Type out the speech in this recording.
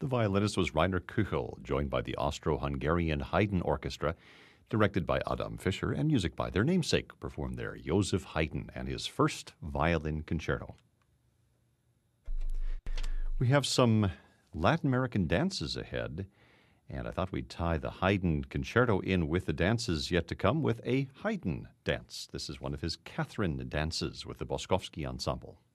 The violinist was Rainer Kuchel, joined by the Austro-Hungarian Haydn Orchestra, directed by Adam Fischer, and music by their namesake, performed there, Joseph Haydn and his first violin concerto. We have some Latin American dances ahead, and I thought we'd tie the Haydn concerto in with the dances yet to come with a Haydn dance. This is one of his Catherine dances with the Boskovsky Ensemble.